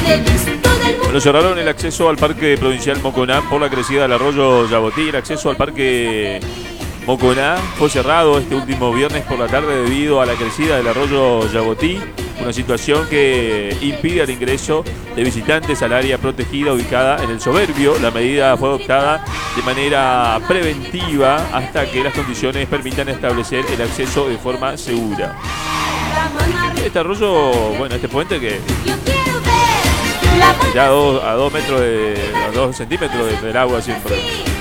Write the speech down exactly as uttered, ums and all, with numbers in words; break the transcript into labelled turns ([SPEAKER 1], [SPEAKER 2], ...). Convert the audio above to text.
[SPEAKER 1] Bueno, cerraron el acceso al Parque Provincial Moconá por la crecida del arroyo Yabotí. El acceso al Parque Moconá fue cerrado este último viernes por la tarde debido a la crecida del arroyo Yabotí, una situación que impide el ingreso de visitantes al área protegida ubicada en el Soberbio. La medida fue adoptada de manera preventiva hasta que las condiciones permitan establecer el acceso de forma segura. Este arroyo, bueno, este puente que ya a dos, a dos metros de, a dos centímetros del agua siempre.